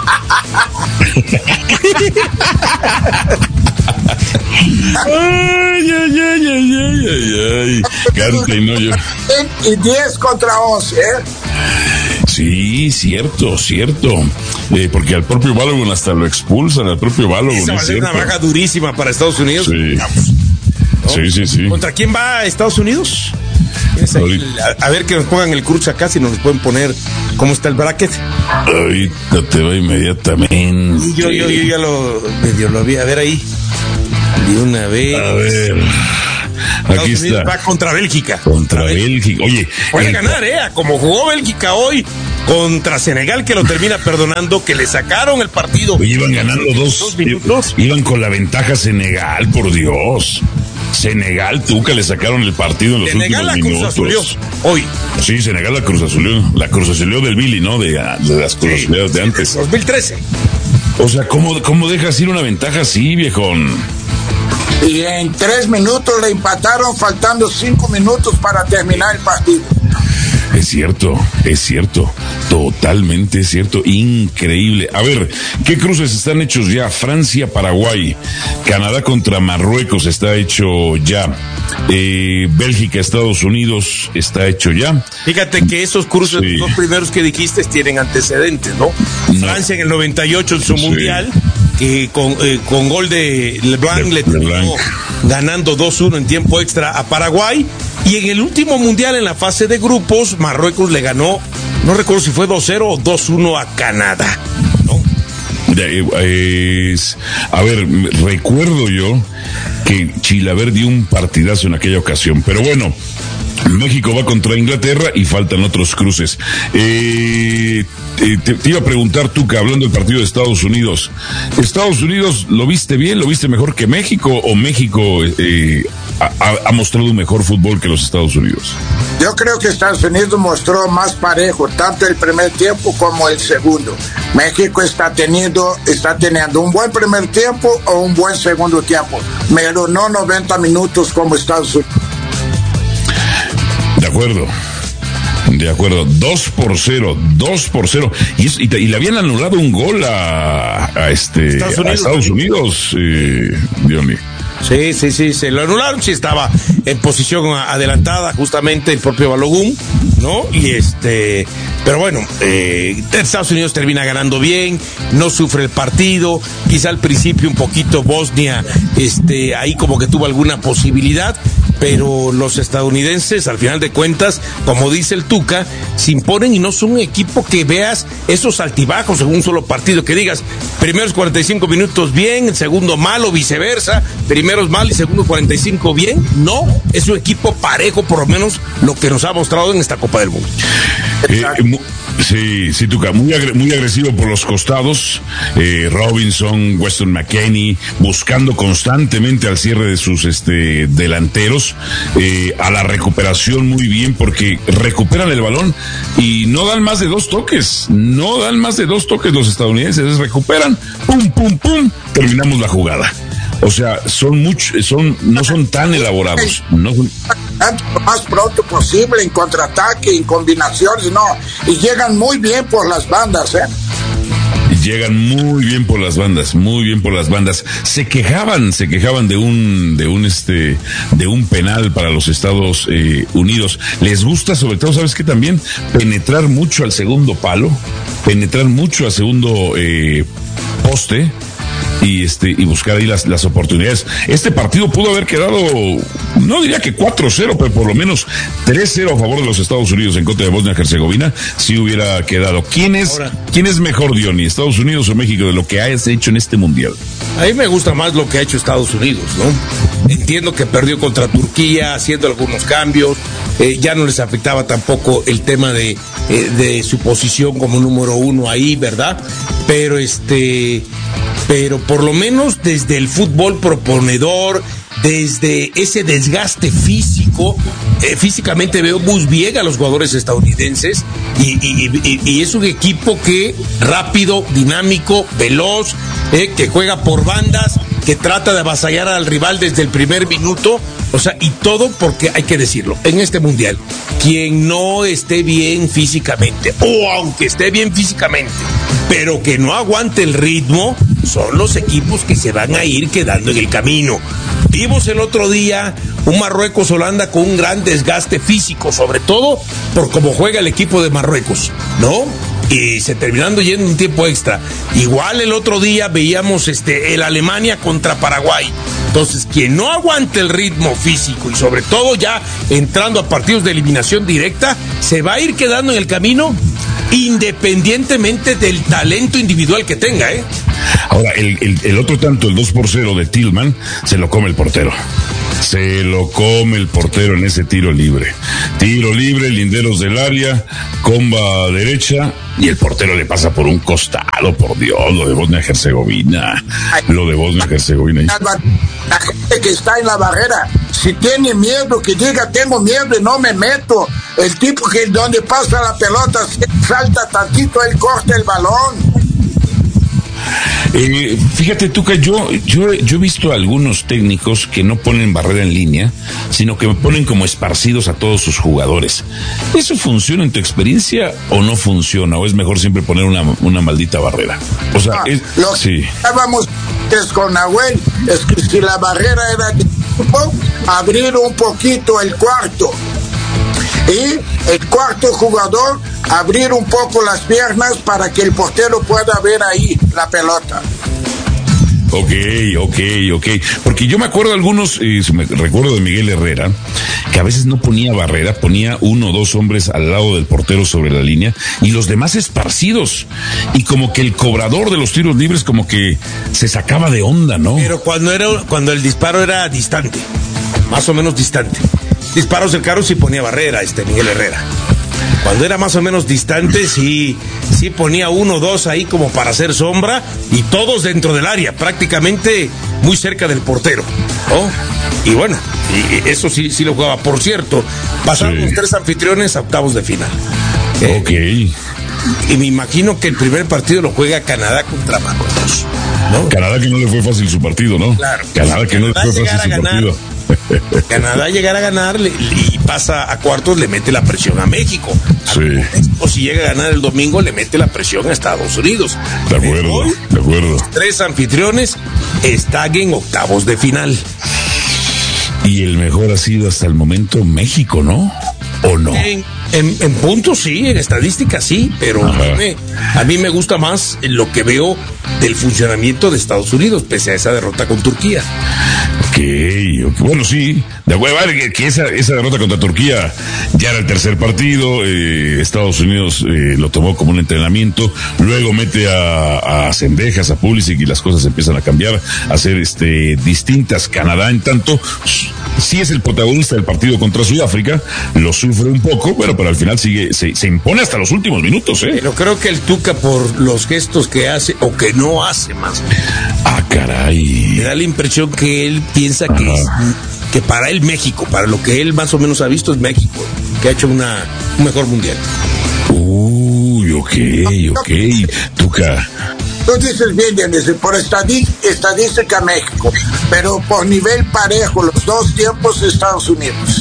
Ay, ay, ay, ay, ay, ay, ay. Canta y no yo. Y diez contra once, ¿eh? Sí, cierto, cierto. Eh, porque al propio Balogun hasta lo expulsan, al propio Balogun. Esa va a ser una baja durísima para Estados Unidos. Sí. ¿No? Sí, sí, sí. ¿Contra quién va Estados Unidos? A, a ver que nos pongan el cruce acá, si nos pueden poner cómo está el bracket. Ahorita te va inmediatamente. Y yo, yo, yo ya lo medio lo vi. A ver ahí. De una vez. A ver. Aquí está. Va contra Bélgica. Contra Bélgica. Oye. Puede ganar, ¿eh? Como jugó Bélgica hoy contra Senegal, que lo termina perdonando, que le sacaron el partido. Oye, iban ganando dos, dos minutos. Iban con la ventaja Senegal, por Dios. Senegal, Tuca, le sacaron el partido en los Senegal últimos minutos. Senegal la Cruz Azulió hoy. Sí, Senegal la Cruz Azulió. La Cruz Azulió del Billy, ¿no? De, de las Cruz sí, Azulió de antes. dos mil trece. O sea, ¿cómo, cómo dejas ir una ventaja así, viejón? Y en tres minutos le empataron, faltando cinco minutos para terminar el partido. Es cierto, es cierto, totalmente cierto, increíble. A ver, ¿qué cruces están hechos ya? Francia, Paraguay, Canadá contra Marruecos está hecho ya, eh, Bélgica, Estados Unidos está hecho ya. Fíjate que esos cruces, sí. Los dos primeros que dijiste tienen antecedentes, ¿no? no. Francia en el noventa y ocho en su sí. mundial, que con, eh, con gol de LeBlanc le terminó ganando dos uno en tiempo extra a Paraguay. Y en el último mundial, en la fase de grupos, Marruecos le ganó, no recuerdo si fue dos cero o dos uno a Canadá, ¿no? Es, a ver, recuerdo yo que Chilaver dio un partidazo en aquella ocasión, pero bueno, México va contra Inglaterra y faltan otros cruces. Eh, te, te iba a preguntar, Tuca, hablando del partido de Estados Unidos. ¿Estados Unidos lo viste bien, lo viste mejor que México o México eh, ha, ha mostrado un mejor fútbol que los Estados Unidos? Yo creo que Estados Unidos mostró más parejo, tanto el primer tiempo como el segundo. México está teniendo, está teniendo un buen primer tiempo o un buen segundo tiempo, pero no noventa minutos como Estados Unidos. De acuerdo, de acuerdo, dos por cero, dos por cero, y, es, y, y le habían anulado un gol a, a este Estados Unidos, a Estados Unidos eh, Diony. Sí, sí, sí, se lo anularon, sí estaba en posición adelantada justamente el propio Balogun, ¿no? Y este, pero bueno, eh, Estados Unidos termina ganando bien, no sufre el partido, quizá al principio un poquito Bosnia, este, ahí como que tuvo alguna posibilidad, pero los estadounidenses, al final de cuentas, como dice el Tuca, se imponen y no son un equipo que veas esos altibajos en un solo partido, que digas, primeros cuarenta y cinco minutos bien, el segundo mal o viceversa, primeros mal y segundo cuarenta y cinco bien. No, es un equipo parejo, por lo menos lo que nos ha mostrado en esta Copa del Mundo. Eh, sí, sí, Tuca, muy, agre- muy agresivo por los costados, eh, Robinson, Weston McKennie, buscando constantemente al cierre de sus este, delanteros, eh, a la recuperación muy bien, porque recuperan el balón y no dan más de dos toques, no dan más de dos toques los estadounidenses, recuperan, pum, pum, pum, terminamos la jugada. O sea, son muchos, son, no son tan elaborados. No son... Lo más pronto posible, en contraataque, en combinaciones, no. Y llegan muy bien por las bandas, ¿eh? Llegan muy bien por las bandas, muy bien por las bandas. Se quejaban, se quejaban de un, de un este, de un penal para los Estados eh, Unidos. Les gusta, sobre todo, ¿sabes qué? También penetrar mucho al segundo palo, penetrar mucho al segundo eh, poste. Y este y buscar ahí las, las oportunidades. Este partido pudo haber quedado, no diría que cuatro cero, pero por lo menos tres cero a favor de los Estados Unidos en contra de Bosnia-Herzegovina, si hubiera quedado. ¿Quién es, Ahora, ¿quién es mejor, Diony, Estados Unidos o México, de lo que hayas hecho en este mundial? A mí me gusta más lo que ha hecho Estados Unidos, ¿no? Entiendo que perdió contra Turquía, haciendo algunos cambios, eh, ya no les afectaba tampoco el tema de, eh, de su posición como número uno ahí, ¿verdad? Pero este... pero por lo menos desde el fútbol proponedor, desde ese desgaste físico, eh, físicamente veo muy bien a los jugadores estadounidenses y, y, y, y es un equipo que rápido, dinámico, veloz, eh, que juega por bandas, que trata de avasallar al rival desde el primer minuto, o sea, y todo porque hay que decirlo, en este mundial, quien no esté bien físicamente, o aunque esté bien físicamente, pero que no aguante el ritmo, son los equipos que se van a ir quedando en el camino. Vimos el otro día un Marruecos-Holanda con un gran desgaste físico, sobre todo por cómo juega el equipo de Marruecos, ¿no? Y se terminando yendo un tiempo extra. Igual el otro día veíamos este el Alemania contra Paraguay. Entonces, quien no aguante el ritmo físico y sobre todo ya entrando a partidos de eliminación directa, se va a ir quedando en el camino independientemente del talento individual que tenga, ¿eh? Ahora, el, el, el otro tanto, el dos por cero de Tillman, se lo come el portero. Se lo come el portero en ese tiro libre. Tiro libre, linderos del área, comba derecha, y el portero le pasa por un costado, por Dios, lo de Bosnia-Herzegovina. Lo de Bosnia-Herzegovina. La gente que está en la barrera, si tiene miedo, que diga tengo miedo y no me meto. El tipo que donde pasa la pelota salta tantito, él corta el balón. Eh, fíjate, Tuca, yo, yo, yo he visto a algunos técnicos que no ponen barrera en línea, sino que ponen como esparcidos a todos sus jugadores. ¿Eso funciona en tu experiencia o no funciona? ¿O es mejor siempre poner una, una maldita barrera? O sea, No, es, lo sí. que estábamos con Nahuel es que si la barrera era de grupo, abrir un poquito el cuarto. Y el cuarto jugador, abrir un poco las piernas para que el portero pueda ver ahí la pelota. Ok, ok, ok. Porque yo me acuerdo de algunos, eh, me recuerdo de Miguel Herrera, que a veces no ponía barrera, ponía uno o dos hombres al lado del portero sobre la línea y los demás esparcidos. Y como que el cobrador de los tiros libres como que se sacaba de onda, ¿no? Pero cuando era, cuando el disparo era distante, más o menos distante. Disparos cercanos sí ponía barrera, este Miguel Herrera. Cuando era más o menos distante, sí, sí ponía uno o dos ahí como para hacer sombra y todos dentro del área, prácticamente muy cerca del portero, ¿no? Y bueno, y eso sí, sí lo jugaba. Por cierto, pasaron los tres anfitriones a octavos de final. Ok. Eh, y me imagino que el primer partido lo juega Canadá contra Marruecos, ¿no? Canadá que no le fue fácil su partido, ¿no? Claro. Canadá que no le fue fácil su ganar, partido. Canadá llegar a ganar le, y pasa a cuartos, le mete la presión a México. Sí. O si llega a ganar el domingo, le mete la presión a Estados Unidos. De acuerdo, hoy, de acuerdo. Los tres anfitriones están en octavos de final. Y el mejor ha sido hasta el momento México, ¿no? ¿O no? En, en, en puntos sí, en estadísticas sí, pero a mí, me, a mí me gusta más lo que veo del funcionamiento de Estados Unidos, pese a esa derrota con Turquía. Okay, ok, bueno, sí, de acuerdo, que, que esa, esa derrota contra Turquía ya era el tercer partido, eh, Estados Unidos eh, lo tomó como un entrenamiento, luego mete a, a Cendejas, a Pulisic y las cosas empiezan a cambiar, a ser este, distintas. Canadá, en tanto, sí es el protagonista del partido contra Sudáfrica, lo sufre un poco, pero, pero al final sigue, se, se impone hasta los últimos minutos, ¿eh? Pero creo que el Tuca, por los gestos que hace o que no hace más, ah, caray, me da la impresión que él piensa que, es, que para él México, para lo que él más o menos ha visto es México, que ha hecho una, un mejor mundial. Uy, ok, ok, Tuca. Tú dices bien, Dionisio, por estadística, estadística México, pero por nivel parejo, los dos tiempos Estados Unidos.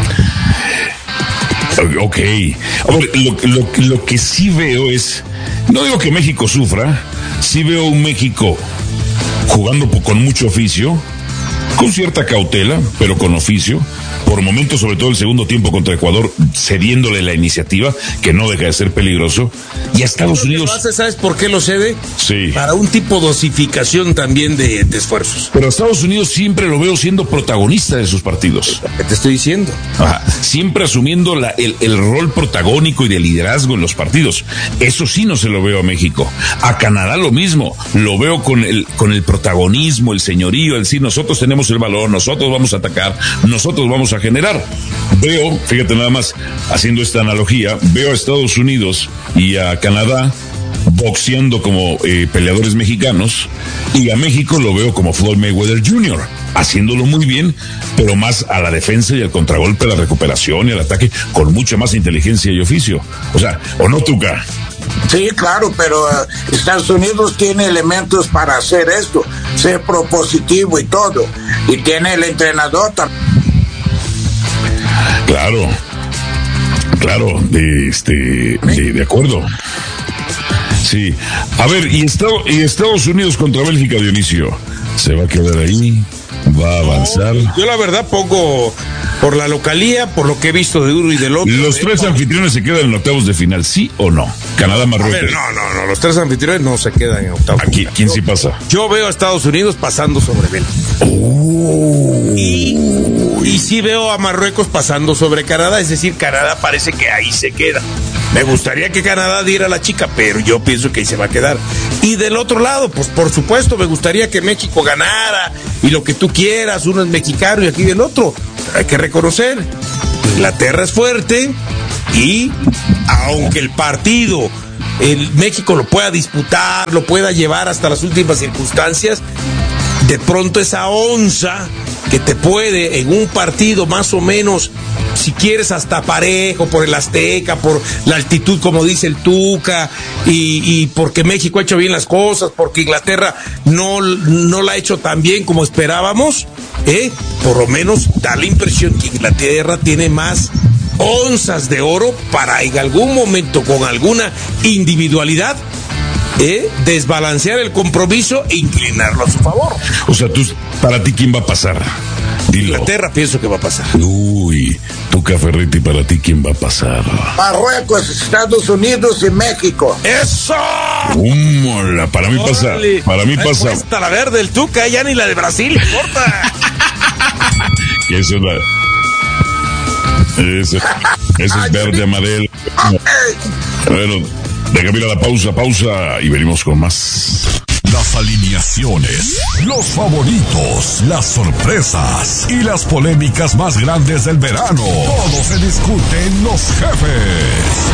Ok, ahora, lo, lo, lo que sí veo es, no digo que México sufra, sí veo un México jugando con mucho oficio, con cierta cautela, pero con oficio, por momentos, sobre todo el segundo tiempo contra Ecuador, cediéndole la iniciativa, que no deja de ser peligroso, y a Estados Unidos... Hace, ¿sabes por qué lo cede? Sí. Para un tipo de dosificación también de, de esfuerzos. Pero a Estados Unidos siempre lo veo siendo protagonista de sus partidos. ¿Qué te estoy diciendo? Ajá. Siempre asumiendo la, el, el rol protagónico y de liderazgo en los partidos. Eso sí no se lo veo a México. A Canadá lo mismo. Lo veo con el, con el protagonismo, el señorío, el decir, nosotros tenemos el balón, nosotros vamos a atacar, nosotros vamos a generar. Veo, fíjate nada más, haciendo esta analogía, veo a Estados Unidos y a Canadá boxeando como eh, peleadores mexicanos, y a México lo veo como Floyd Mayweather junior, haciéndolo muy bien, pero más a la defensa y al contragolpe, a la recuperación y al ataque, con mucha más inteligencia y oficio. O sea, ¿o no, Tuca? Sí, claro, pero uh, Estados Unidos tiene elementos para hacer esto, ser propositivo y todo, y tiene el entrenador también. Claro, claro, de, este, de, de acuerdo. Sí, a ver, y Estados, y Estados Unidos contra Bélgica, Dionisio, ¿se va a quedar ahí? ¿Va a avanzar? No, yo la verdad pongo por la localía, por lo que he visto de uno y del otro. Los de tres no. anfitriones se quedan en octavos de final, ¿sí o no? Canadá, Marruecos. A ver, no, no, no, los tres anfitriones no se quedan en octavos. Aquí, ¿quién yo, sí pasa? Yo veo a Estados Unidos pasando sobre Bélgica. Oh. Y, y sí veo a Marruecos pasando sobre Canadá, es decir, Canadá parece que ahí se queda. Me gustaría que Canadá diera a la chica, pero yo pienso que ahí se va a quedar. Y del otro lado, pues por supuesto, me gustaría que México ganara y lo que tú quieras, uno es mexicano y aquí del otro. Pero hay que reconocer, Inglaterra es fuerte y aunque el partido, el México lo pueda disputar, lo pueda llevar hasta las últimas circunstancias, de pronto esa onza que te puede en un partido más o menos, si quieres hasta parejo, por el Azteca, por la altitud como dice el Tuca, y, y porque México ha hecho bien las cosas, porque Inglaterra no, no la ha hecho tan bien como esperábamos, ¿eh? Por lo menos da la impresión que Inglaterra tiene más onzas de oro para en algún momento con alguna individualidad ¿Eh? desbalancear el compromiso e inclinarlo a su favor. O sea, tú, para ti, ¿quién va a pasar? Dilo. Inglaterra pienso que va a pasar. Uy, Tuca Ferretti, para ti, ¿quién va a pasar? Marruecos, Estados Unidos y México. ¡Eso! Húmola, para mí pasa. Para mí pasa. Hasta la verde el Tuca, ya ni la de Brasil importa. Y eso es la... Eso, eso es verde, amarelo. Bueno, déjame ir a la pausa, pausa y venimos con más. Las alineaciones, los favoritos, las sorpresas y las polémicas más grandes del verano. Todo se discute en Los Jefes.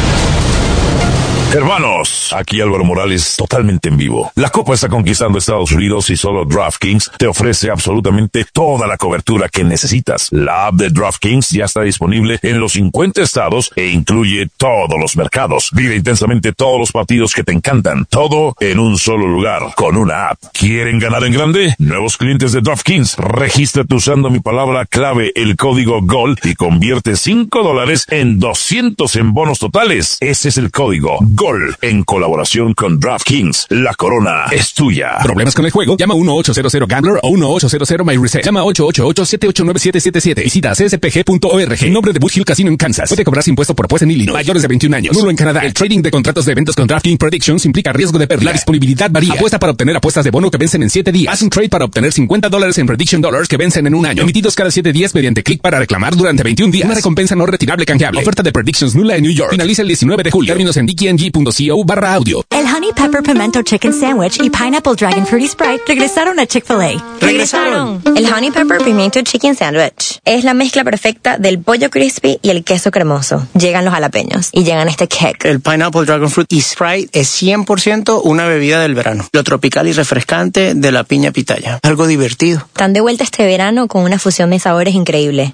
Hermanos, aquí Álvaro Morales, totalmente en vivo. La Copa está conquistando Estados Unidos y solo DraftKings te ofrece absolutamente toda la cobertura que necesitas. La app de DraftKings ya está disponible en los cincuenta estados e incluye todos los mercados. Vive intensamente todos los partidos que te encantan, todo en un solo lugar, con una app. ¿Quieren ganar en grande? Nuevos clientes de DraftKings, regístrate usando mi palabra clave, el código GOL, y convierte cinco dólares en doscientos en bonos totales. Ese es el código GOL, en colaboración con DraftKings. La corona es tuya. ¿Problemas con el juego? Llama uno ocho cero cero Gambler o uno ocho cero cero My Reset. Llama ocho ocho ocho siete ocho nueve siete siete siete. Visita c s p g punto org. En nombre de Bush Hill Casino en Kansas. Puede cobrarse impuesto por apuesta en Illinois. Mayores de veintiún años. Nulo en Canadá. El trading de contratos de eventos con DraftKings Predictions implica riesgo de pérdida. La disponibilidad varía. Apuesta para obtener apuestas de bono que vencen en siete días. Haz un trade para obtener cincuenta dólares en Prediction Dollars que vencen en un año. Emitidos cada siete días mediante clic para reclamar durante veintiún días. Una recompensa no retirable canjeable. Oferta de Predictions nula en New York. Finaliza el diecinueve de julio. Términos en d k n g punto co barra audio. El Honey Pepper Pimento Chicken Sandwich y Pineapple Dragon Fruity Sprite regresaron a Chick-fil-A. ¡Regresaron! El Honey Pepper Pimento Chicken Sandwich es la mezcla perfecta del pollo crispy y el queso cremoso. Llegan los jalapeños y llegan este kick. El Pineapple Dragon Fruit y Sprite es cien por ciento una bebida del verano. Lo tropical y refrescante de la piña pitaya. Algo divertido. Están de vuelta este verano con una fusión de sabores increíble.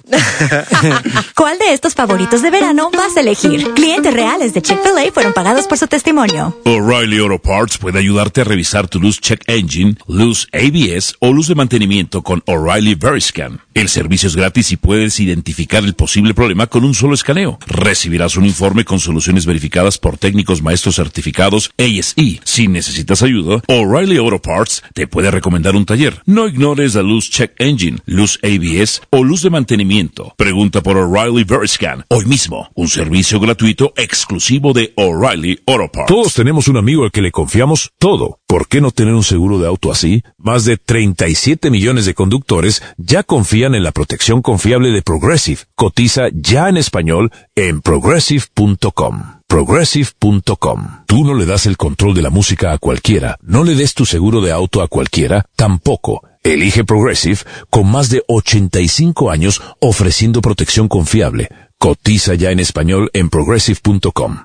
¿Cuál de estos favoritos de verano vas a elegir? Clientes reales de Chick-fil-A fueron pagados por su testimonio. O'Reilly Auto Parts puede ayudarte a revisar tu luz check engine, luz A B S o luz de mantenimiento con O'Reilly Veriscan. El servicio es gratis y puedes identificar el posible problema con un solo escaneo. Recibirás un informe con soluciones verificadas por técnicos maestros certificados A S E. Si necesitas ayuda, O'Reilly Auto Parts te puede recomendar un taller. No ignores la luz check engine, luz A B S o luz de mantenimiento. Pregunta por O'Reilly Veriscan hoy mismo. Un servicio gratuito exclusivo de O'Reilly Auto Parts. Todos tenemos un amigo al que le confiamos todo. ¿Por qué no tener un seguro de auto así? Más de treinta y siete millones de conductores ya confían en la protección confiable de Progressive. Cotiza ya en español en progressive punto com. progressive punto com. Tú no le das el control de la música a cualquiera. No le des tu seguro de auto a cualquiera, tampoco. Elige Progressive con más de ochenta y cinco años ofreciendo protección confiable. Cotiza ya en español en progressive punto com.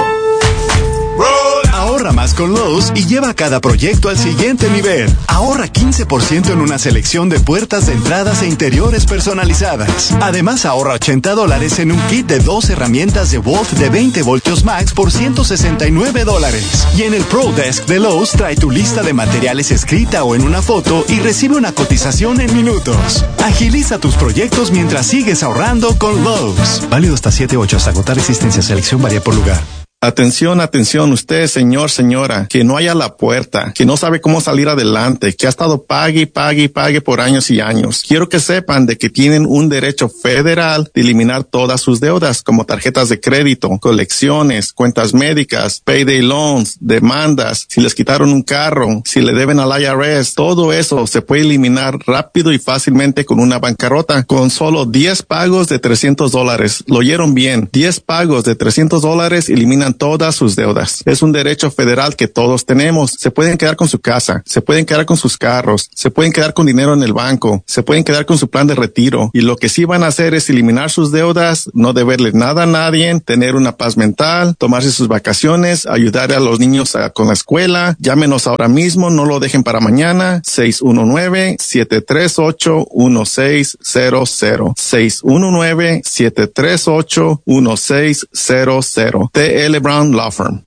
Ahorra más con Lowe's y lleva cada proyecto al siguiente nivel. Ahorra quince por ciento en una selección de puertas de entradas e interiores personalizadas. Además, ahorra ochenta dólares en un kit de dos herramientas de Wolf de veinte voltios max por ciento sesenta y nueve dólares. Y en el Pro Desk de Lowe's trae tu lista de materiales escrita o en una foto y recibe una cotización en minutos. Agiliza tus proyectos mientras sigues ahorrando con Lowe's. Válido hasta siete ocho hasta agotar existencia. Selección varía por lugar. Atención, atención, usted, señor, señora, que no haya la puerta, que no sabe cómo salir adelante, que ha estado pague y pague y pague por años y años. Quiero que sepan de que tienen un derecho federal de eliminar todas sus deudas, como tarjetas de crédito, colecciones, cuentas médicas, payday loans, demandas, si les quitaron un carro, si le deben al I R S, todo eso se puede eliminar rápido y fácilmente con una bancarrota, con solo diez pagos de trescientos dólares. Lo oyeron bien, diez pagos de trescientos dólares eliminan todas sus deudas. Es un derecho federal que todos tenemos. Se pueden quedar con su casa, se pueden quedar con sus carros, se pueden quedar con dinero en el banco, se pueden quedar con su plan de retiro. Y lo que sí van a hacer es eliminar sus deudas, no deberle nada a nadie, tener una paz mental, tomarse sus vacaciones, ayudar a los niños a, con la escuela. Llámenos ahora mismo, no lo dejen para mañana. seis uno nueve, siete tres ocho, uno seis cero cero. seis uno nueve, siete tres ocho, uno seis cero cero. T L Brown Law Firm.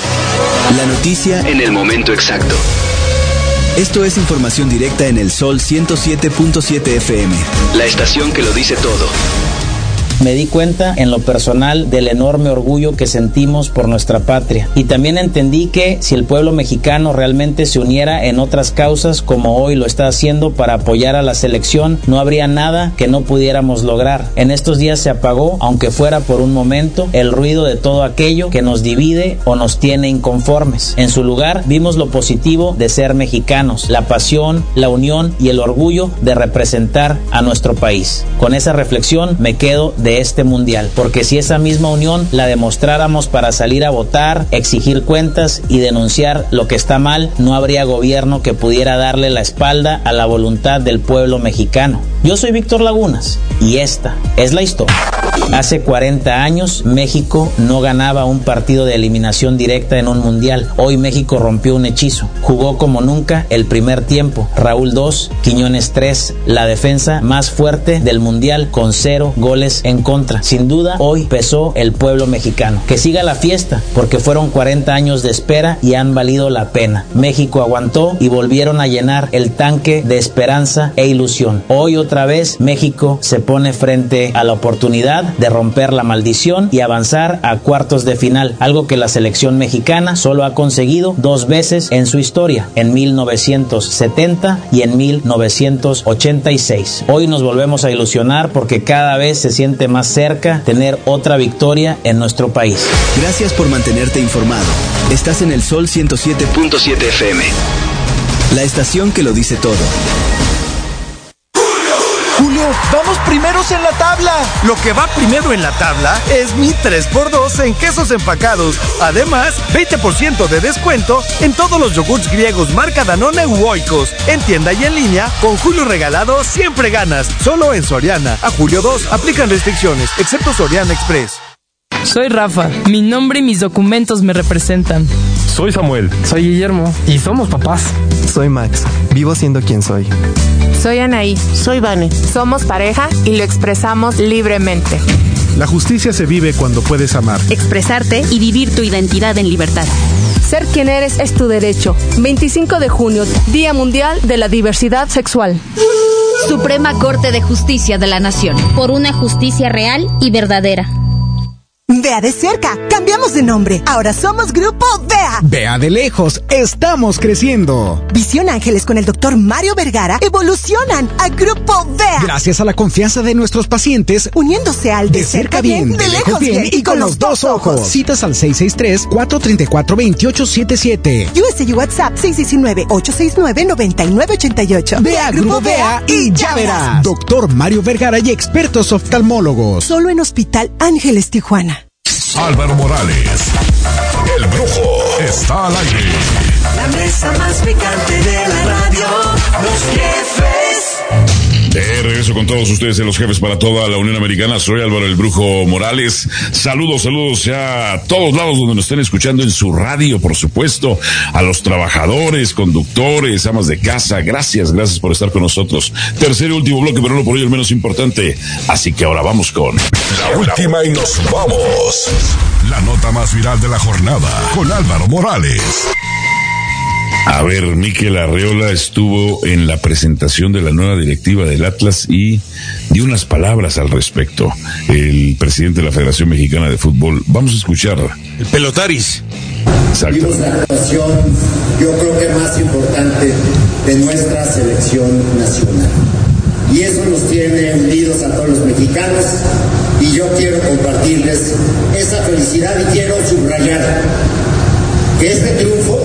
La noticia en el momento exacto. Esto es información directa en el Sol ciento siete punto siete F M, la estación que lo dice todo. Me di cuenta en lo personal del enorme orgullo que sentimos por nuestra patria. Y también entendí que si el pueblo mexicano realmente se uniera en otras causas como hoy lo está haciendo para apoyar a la selección, no habría nada que no pudiéramos lograr. En estos días se apagó, aunque fuera por un momento, el ruido de todo aquello que nos divide o nos tiene inconformes. En su lugar, vimos lo positivo de ser mexicanos, la pasión, la unión y el orgullo de representar a nuestro país. Con esa reflexión me quedo de este mundial, porque si esa misma unión la demostráramos para salir a votar, exigir cuentas y denunciar lo que está mal, no habría gobierno que pudiera darle la espalda a la voluntad del pueblo mexicano. Yo soy Víctor Lagunas y esta es la historia. Hace cuarenta años México no ganaba un partido de eliminación directa en un mundial. Hoy México rompió un hechizo. Jugó como nunca el primer tiempo. Raúl dos, Quiñones tres, la defensa más fuerte del mundial con cero goles en contra. Sin duda, hoy pesó el pueblo mexicano. Que siga la fiesta, porque fueron cuarenta años de espera y han valido la pena. México aguantó y volvieron a llenar el tanque de esperanza e ilusión. Hoy otra vez México se pone frente a la oportunidad de romper la maldición y avanzar a cuartos de final, algo que la selección mexicana solo ha conseguido dos veces en su historia, en mil novecientos setenta y en mil novecientos ochenta y seis. Hoy nos volvemos a ilusionar porque cada vez se siente más cerca tener otra victoria en nuestro país. Gracias por mantenerte informado. Estás en el Sol ciento siete punto siete F M, la estación que lo dice todo. Julio, vamos primeros en la tabla. Lo que va primero en la tabla es mi tres por dos en quesos empacados. Además, veinte por ciento de descuento en todos los yogurts griegos marca Danone u Oikos. En tienda y en línea, con Julio regalado siempre ganas. Solo en Soriana. A julio dos, aplican restricciones, excepto Soriana Express. Soy Rafa. Mi nombre y mis documentos me representan. Soy Samuel. Soy Guillermo. Y somos papás. Soy Max. Vivo siendo quien soy. Soy Anaí. Soy Vane. Somos pareja y lo expresamos libremente. La justicia se vive cuando puedes amar, expresarte y vivir tu identidad en libertad. Ser quien eres es tu derecho. veinticinco de junio, Día Mundial de la Diversidad Sexual. Suprema Corte de Justicia de la Nación. Por una justicia real y verdadera. Vea de cerca, cambiamos de nombre. Ahora somos Grupo V E A. Vea de lejos, estamos creciendo. Visión Ángeles con el doctor Mario Vergara evolucionan a Grupo V E A. Gracias a la confianza de nuestros pacientes, uniéndose al de, de cerca bien, bien, de lejos bien, bien y con los dos ojos. Citas al seis seis tres, cuatro tres cuatro, dos ocho siete siete. U S y WhatsApp seis seis nueve, ocho seis nueve, nueve nueve ocho ocho. Ve a Grupo V E A y ya verás. Doctor Mario Vergara y expertos oftalmólogos. Solo en Hospital Ángeles Tijuana. Álvaro Morales, el Brujo, está al aire. La mesa más picante de la radio, los jefes. De regreso con todos ustedes en Los Jefes para toda la Unión Americana. Soy Álvaro el Brujo Morales. Saludos, saludos ya a todos lados donde nos estén escuchando en su radio, por supuesto. A los trabajadores, conductores, amas de casa. Gracias, gracias por estar con nosotros. Tercer y último bloque, pero no por ello el menos importante. Así que ahora vamos con la última y nos vamos. La nota más viral de la jornada con Álvaro Morales. A ver, Mikel Arreola estuvo en la presentación de la nueva directiva del Atlas y dio unas palabras al respecto. El presidente de la Federación Mexicana de Fútbol. Vamos a escuchar. El Pelotaris. Exacto. Vimos la actuación, yo creo que más importante, de nuestra selección nacional. Y eso nos tiene unidos a todos los mexicanos. Y yo quiero compartirles esa felicidad y quiero subrayar que este triunfo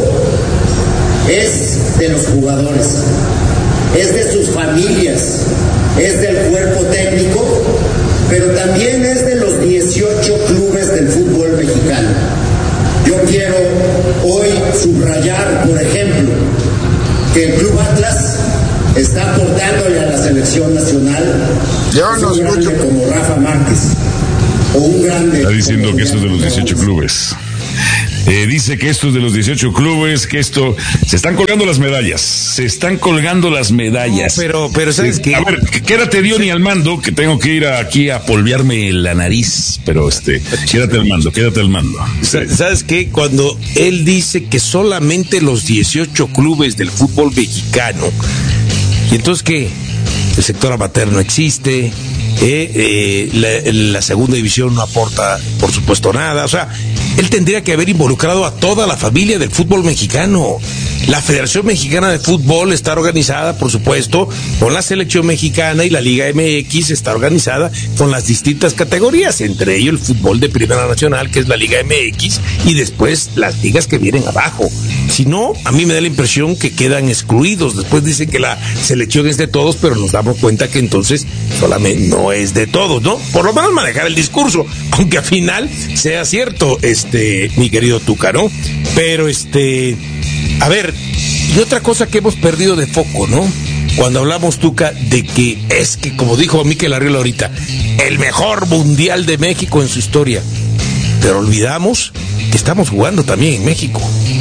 es de los jugadores, es de sus familias, es del cuerpo técnico, pero también es de los dieciocho clubes del fútbol mexicano. Yo quiero hoy subrayar, por ejemplo, que el Club Atlas está aportándole a la selección nacional Yo no un grande escucho. como Rafa Márquez o un grande. Está diciendo que esto es de los dieciocho clubes. Eh, dice que esto es de los dieciocho clubes, que esto... Se están colgando las medallas, se están colgando las medallas. No, pero, pero ¿sabes qué? A ver, quédate Diony al mando, que tengo que ir aquí a polvearme la nariz, pero este, quédate al mando, quédate al mando. ¿Sabes qué? Cuando él dice que solamente los dieciocho clubes del fútbol mexicano, ¿y entonces qué? El sector amateur no existe, eh, eh, la, la segunda división no aporta, por supuesto, nada. O sea, él tendría que haber involucrado a toda la familia del fútbol mexicano. La Federación Mexicana de Fútbol está organizada, por supuesto, con la selección mexicana, y la Liga M X está organizada con las distintas categorías, entre ellos el fútbol de Primera Nacional, que es la Liga M X, y después las ligas que vienen abajo. Si no, a mí me da la impresión que quedan excluidos. Después dicen que la selección es de todos, pero nos damos cuenta que entonces solamente no es de todos, ¿no? Por lo menos manejar el discurso, aunque al final sea cierto, este, mi querido Tuca, ¿no? Pero este, a ver, y otra cosa que hemos perdido de foco, ¿no? Cuando hablamos, Tuca, de que es que, como dijo Mikel Arriola ahorita, el mejor mundial de México en su historia. Pero olvidamos que estamos jugando también en México.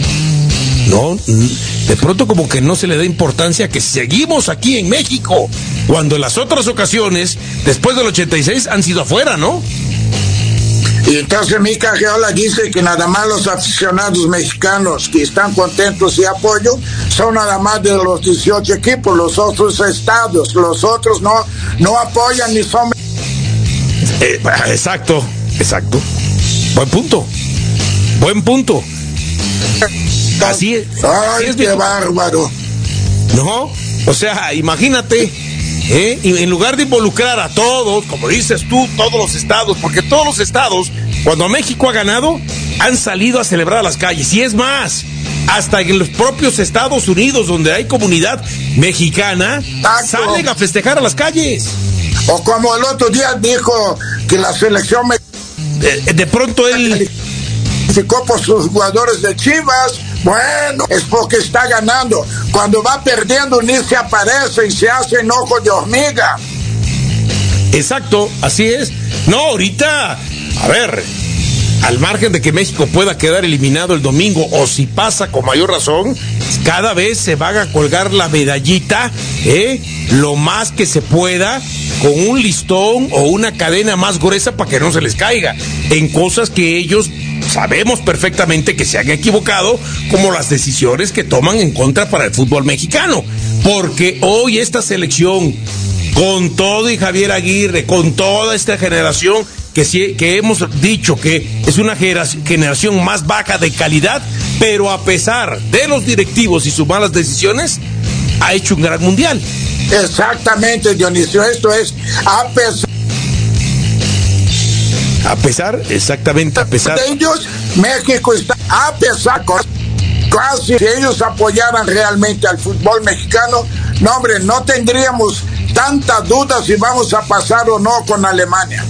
No, de pronto como que no se le da importancia que seguimos aquí en México, cuando en las otras ocasiones, después del ochenta y seis, han sido afuera, ¿no? Y entonces Mikel Arriola dice que nada más los aficionados mexicanos que están contentos y apoyo son nada más de los dieciocho equipos, los otros estados, los otros no, no apoyan ni son... Eh, exacto, exacto. Buen punto. Buen punto. Así es. Ay, es qué bárbaro. No, o sea, imagínate, ¿eh? Y en lugar de involucrar a todos, como dices tú, todos los estados, porque todos los estados, cuando México ha ganado, han salido a celebrar a las calles. Y es más, hasta en los propios Estados Unidos, donde hay comunidad mexicana, Taco. salen a festejar a las calles. O como el otro día dijo que la selección me... de, de pronto él criticó por sus jugadores de Chivas. Bueno, es porque está ganando. Cuando va perdiendo ni se aparece y se hace enojo de hormiga. Exacto, así es. No, ahorita, a ver, al margen de que México pueda quedar eliminado el domingo, o si pasa con mayor razón, cada vez se va a colgar la medallita, ¿eh? Lo más que se pueda, con un listón o una cadena más gruesa para que no se les caiga, en cosas que ellos sabemos perfectamente que se han equivocado, como las decisiones que toman en contra para el fútbol mexicano. Porque hoy esta selección, con todo y Javier Aguirre, con toda esta generación, que, sí, que hemos dicho que es una generación más baja de calidad, pero a pesar de los directivos y sus malas decisiones, ha hecho un gran mundial. Exactamente, Dionisio, esto es a pesar. A pesar, exactamente, a pesar. De ellos, México está a pesar, casi si ellos apoyaran realmente al fútbol mexicano, no hombre, no tendríamos tantas dudas si vamos a pasar o no con Alemania.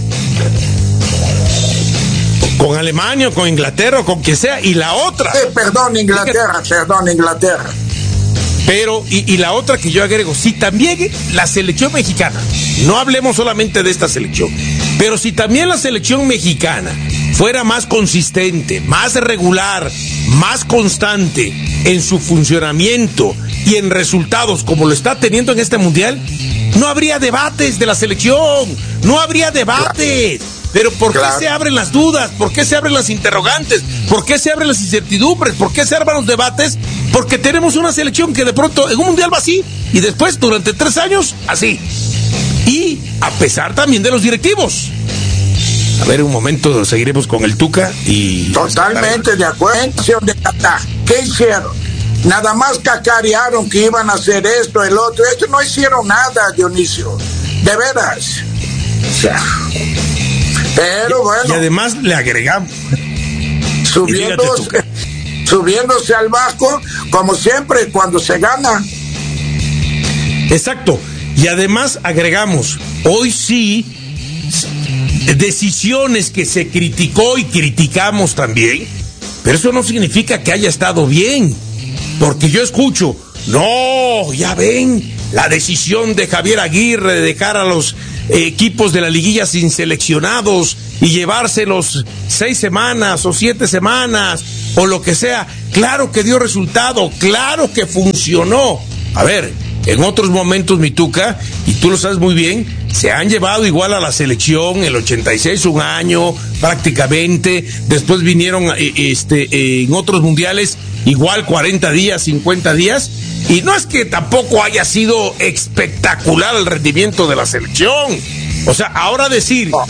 Con Alemania, con Inglaterra, o con quien sea, y la otra. Eh, perdón, Inglaterra, perdón, Inglaterra. Pero, y, y la otra que yo agrego, si también la selección mexicana, no hablemos solamente de esta selección, pero si también la selección mexicana fuera más consistente, más regular, más constante en su funcionamiento y en resultados como lo está teniendo en este mundial, no habría debates de la selección, no habría debates. Pero ¿por qué claro. se abren las dudas? ¿Por qué se abren las interrogantes? ¿Por qué se abren las incertidumbres? ¿Por qué se abren los debates? Porque tenemos una selección que de pronto en un mundial va así y después durante tres años así. Y a pesar también de los directivos. A ver, un momento, seguiremos con el Tuca y... Totalmente de acuerdo. ¿Qué hicieron? Nada más cacarearon que iban a hacer esto, el otro. Esto no hicieron nada, Dionisio. De veras. O sea... Pero bueno. Y además le agregamos. Subiéndose, subiéndose al barco, como siempre, cuando se gana. Exacto. Y además agregamos, hoy sí, decisiones que se criticó y criticamos también, pero eso no significa que haya estado bien, porque yo escucho, no, ya ven, la decisión de Javier Aguirre de dejar a los eh, equipos de la liguilla sin seleccionados y llevárselos seis semanas o siete semanas o lo que sea, claro que dio resultado, claro que funcionó. A ver, en otros momentos, mi Tuca, y tú lo sabes muy bien, se han llevado igual a la selección, el ochenta y seis un año prácticamente, después vinieron eh, este, eh, en otros mundiales igual cuarenta días, cincuenta días, y no es que tampoco haya sido espectacular el rendimiento de la selección. O sea, ahora decir